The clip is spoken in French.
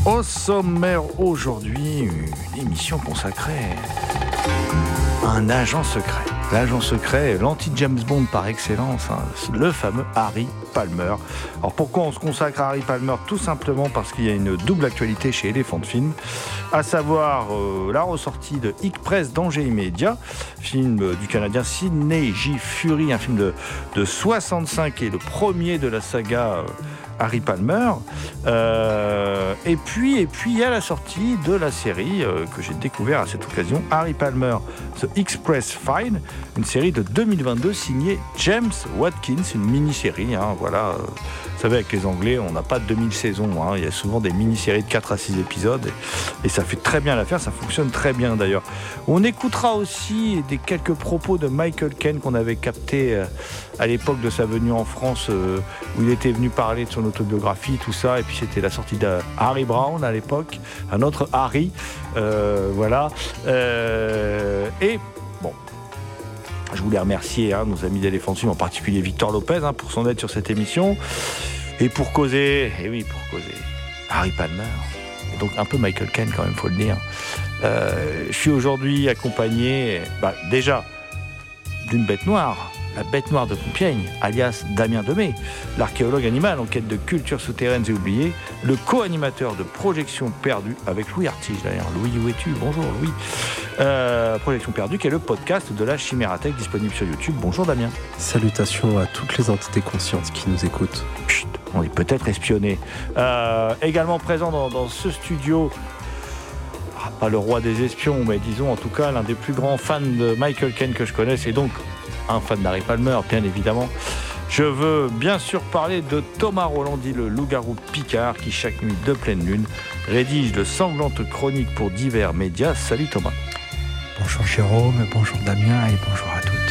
Au sommaire aujourd'hui, une émission consacrée à un agent secret. L'agent secret, l'anti-James Bond par excellence, le fameux Harry Palmer. Alors pourquoi on se consacre à Harry Palmer ? Tout simplement parce qu'il y a une double actualité chez Elephant Film, à savoir la ressortie de Hic Press Danger Immédiat, film du Canadien Sidney J. Furie, un film de 65 et le premier de la saga Harry Palmer. Et puis il y a la sortie de la série que j'ai découvert à cette occasion, Harry Palmer, The Express File, une série de 2022 signée James Watkins, une mini-série. Voilà, vous savez, avec les Anglais, on n'a pas de 2000 saisons. Il y a souvent des mini-séries de 4 à 6 épisodes et ça fait très bien l'affaire, ça fonctionne très bien d'ailleurs. On écoutera aussi quelques propos de Michael Caine qu'on avait capté à l'époque de sa venue en France, où il était venu parler de son autobiographie, tout ça, et puis c'était la sortie de Harry Brown à l'époque, un autre Harry, voilà. Et bon, je voulais remercier nos amis d'Elephant Film, en particulier Victor Lopez, pour son aide sur cette émission, et pour causer, Harry Palmer, et donc un peu Michael Caine quand même, faut le dire. Je suis aujourd'hui accompagné, déjà, d'une bête noire, la bête noire de Compiègne, alias Damien Demey, l'archéologue animal en quête de cultures souterraines et oubliées, le co-animateur de Projection Perdue avec Louis Artige d'ailleurs. Louis, où es-tu ? Bonjour Louis. Projection Perdue, qui est le podcast de la Chimérathèque disponible sur YouTube. Bonjour Damien. Salutations à toutes les entités conscientes qui nous écoutent. Chut, on est peut-être espionnés. Également présent dans ce studio, pas le roi des espions, mais disons en tout cas l'un des plus grands fans de Michael Caine que je connaisse, et donc un fan d'Harry Palmer, bien évidemment. Je veux bien sûr parler de Thomas Roland, dit le loup-garou Picard, qui chaque nuit de pleine lune rédige de sanglantes chroniques pour divers médias. Salut Thomas. Bonjour Jérôme, bonjour Damien et bonjour à tous.